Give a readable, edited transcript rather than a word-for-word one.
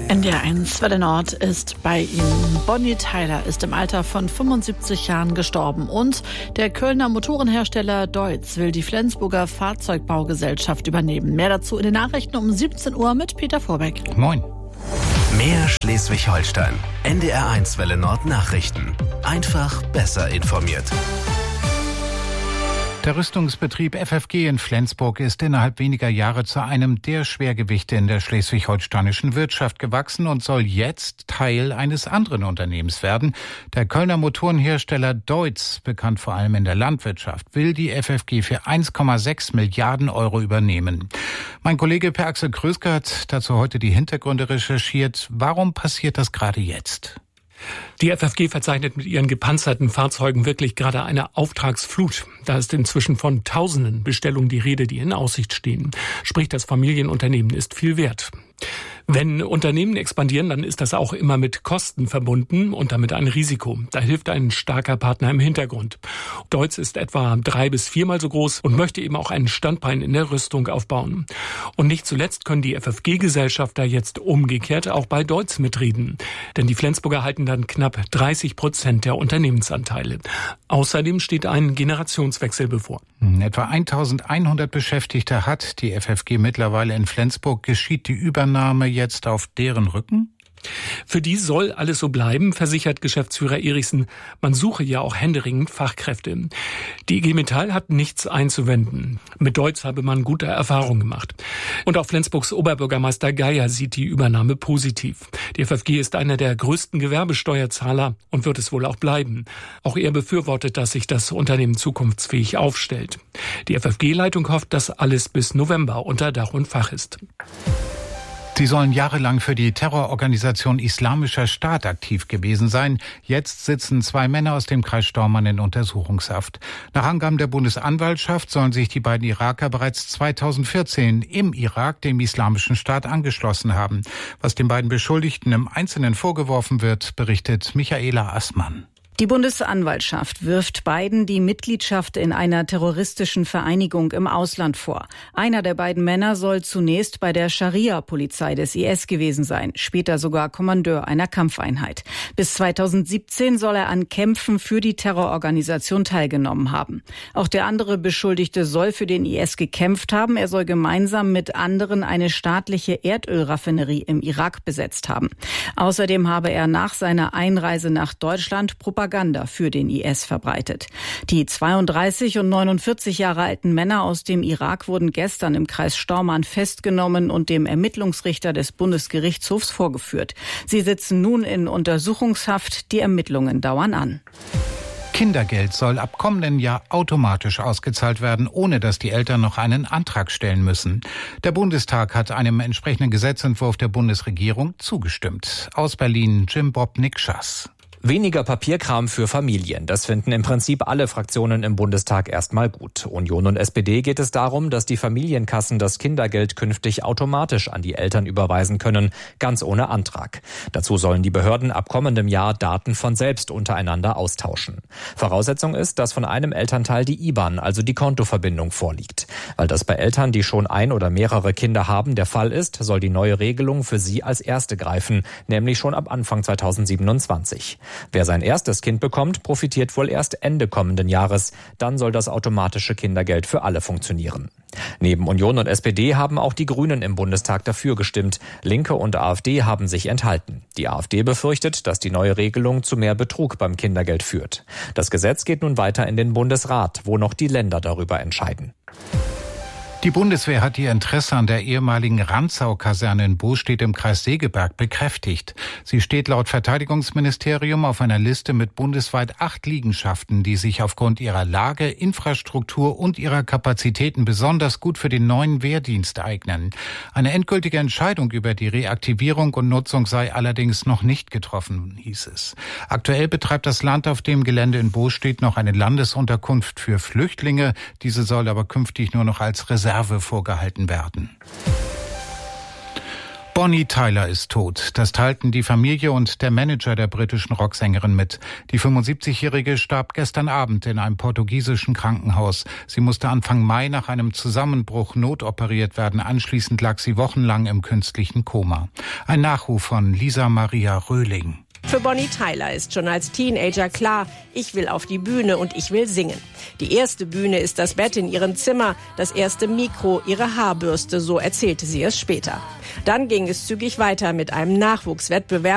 NDR1 Welle Nord ist bei Ihnen. Bonnie Tyler ist im Alter von 75 Jahren gestorben und der Kölner Motorenhersteller Deutz will die Flensburger Fahrzeugbaugesellschaft übernehmen. Mehr dazu in den Nachrichten um 17 Uhr mit Peter Vorbeck. Moin. Mehr Schleswig-Holstein. NDR1 Welle Nord Nachrichten. Einfach besser informiert. Der Rüstungsbetrieb FFG in Flensburg ist innerhalb weniger Jahre zu einem der Schwergewichte in der schleswig-holsteinischen Wirtschaft gewachsen und soll jetzt Teil eines anderen Unternehmens werden. Der Kölner Motorenhersteller Deutz, bekannt vor allem in der Landwirtschaft, will die FFG für 1,6 Milliarden Euro übernehmen. Mein Kollege Per Axel Kröske hat dazu heute die Hintergründe recherchiert. Warum passiert das gerade jetzt? Die FFG verzeichnet mit ihren gepanzerten Fahrzeugen wirklich gerade eine Auftragsflut. Da ist inzwischen von Tausenden Bestellungen die Rede, die in Aussicht stehen. Sprich, das Familienunternehmen ist viel wert. Wenn Unternehmen expandieren, dann ist das auch immer mit Kosten verbunden und damit ein Risiko. Da hilft ein starker Partner im Hintergrund. Deutz ist etwa 3- bis 4-mal so groß und möchte eben auch ein Standbein in der Rüstung aufbauen. Und nicht zuletzt können die FFG-Gesellschafter jetzt umgekehrt auch bei Deutz mitreden. Denn die Flensburger halten dann knapp 30% der Unternehmensanteile. Außerdem steht ein Generationswechsel bevor. Etwa 1100 Beschäftigte hat die FFG mittlerweile in Flensburg. Geschieht die Übernahme jetzt auf deren Rücken? Für die soll alles so bleiben, versichert Geschäftsführer Erichsen. Man suche ja auch händeringend Fachkräfte. Die IG Metall hat nichts einzuwenden. Mit Deutz habe man gute Erfahrungen gemacht. Und auch Flensburgs Oberbürgermeister Geier sieht die Übernahme positiv. Die FFG ist einer der größten Gewerbesteuerzahler und wird es wohl auch bleiben. Auch er befürwortet, dass sich das Unternehmen zukunftsfähig aufstellt. Die FFG-Leitung hofft, dass alles bis November unter Dach und Fach ist. Sie sollen jahrelang für die Terrororganisation Islamischer Staat aktiv gewesen sein. Jetzt sitzen 2 Männer aus dem Kreis Stormarn in Untersuchungshaft. Nach Angaben der Bundesanwaltschaft sollen sich die beiden Iraker bereits 2014 im Irak dem Islamischen Staat angeschlossen haben. Was den beiden Beschuldigten im Einzelnen vorgeworfen wird, berichtet Michaela Assmann. Die Bundesanwaltschaft wirft beiden die Mitgliedschaft in einer terroristischen Vereinigung im Ausland vor. Einer der beiden Männer soll zunächst bei der Scharia-Polizei des IS gewesen sein, später sogar Kommandeur einer Kampfeinheit. Bis 2017 soll er an Kämpfen für die Terrororganisation teilgenommen haben. Auch der andere Beschuldigte soll für den IS gekämpft haben. Er soll gemeinsam mit anderen eine staatliche Erdölraffinerie im Irak besetzt haben. Außerdem habe er nach seiner Einreise nach Deutschland Propaganda für den IS verbreitet. Die 32 und 49 Jahre alten Männer aus dem Irak wurden gestern im Kreis Stormarn festgenommen und dem Ermittlungsrichter des Bundesgerichtshofs vorgeführt. Sie sitzen nun in Untersuchungshaft. Die Ermittlungen dauern an. Kindergeld soll ab kommenden Jahr automatisch ausgezahlt werden, ohne dass die Eltern noch einen Antrag stellen müssen. Der Bundestag hat einem entsprechenden Gesetzentwurf der Bundesregierung zugestimmt. Aus Berlin Jim Bob Nikschas. Weniger Papierkram für Familien, das finden im Prinzip alle Fraktionen im Bundestag erstmal gut. Union und SPD geht es darum, dass die Familienkassen das Kindergeld künftig automatisch an die Eltern überweisen können, ganz ohne Antrag. Dazu sollen die Behörden ab kommendem Jahr Daten von selbst untereinander austauschen. Voraussetzung ist, dass von einem Elternteil die IBAN, also die Kontoverbindung, vorliegt. Weil das bei Eltern, die schon ein oder mehrere Kinder haben, der Fall ist, soll die neue Regelung für sie als erste greifen, nämlich schon ab Anfang 2027. Wer sein erstes Kind bekommt, profitiert wohl erst Ende kommenden Jahres. Dann soll das automatische Kindergeld für alle funktionieren. Neben Union und SPD haben auch die Grünen im Bundestag dafür gestimmt. Linke und AfD haben sich enthalten. Die AfD befürchtet, dass die neue Regelung zu mehr Betrug beim Kindergeld führt. Das Gesetz geht nun weiter in den Bundesrat, wo noch die Länder darüber entscheiden. Die Bundeswehr hat ihr Interesse an der ehemaligen Rantzau-Kaserne in Bostedt im Kreis Segeberg bekräftigt. Sie steht laut Verteidigungsministerium auf einer Liste mit bundesweit 8 Liegenschaften, die sich aufgrund ihrer Lage, Infrastruktur und ihrer Kapazitäten besonders gut für den neuen Wehrdienst eignen. Eine endgültige Entscheidung über die Reaktivierung und Nutzung sei allerdings noch nicht getroffen, hieß es. Aktuell betreibt das Land auf dem Gelände in Bostedt noch eine Landesunterkunft für Flüchtlinge. Diese soll aber künftig nur noch als Reserve vorgehalten werden. Bonnie Tyler ist tot. Das teilten die Familie und der Manager der britischen Rocksängerin mit. Die 75-Jährige starb gestern Abend in einem portugiesischen Krankenhaus. Sie musste Anfang Mai nach einem Zusammenbruch notoperiert werden. Anschließend lag sie wochenlang im künstlichen Koma. Ein Nachruf von Lisa Maria Röhling. Für Bonnie Tyler ist schon als Teenager klar, ich will auf die Bühne und ich will singen. Die erste Bühne ist das Bett in ihrem Zimmer, das erste Mikro, ihre Haarbürste, so erzählte sie es später. Dann ging es zügig weiter mit einem Nachwuchswettbewerb.